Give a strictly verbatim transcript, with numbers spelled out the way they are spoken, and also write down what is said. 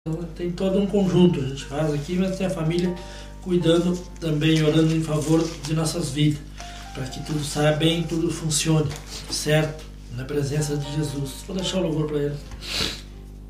Então tem todo um conjunto, a gente faz aqui, mas tem a família cuidando também, orando em favor de nossas vidas, para que tudo saia bem, tudo funcione certo, na presença de Jesus. Vou deixar o louvor para ele.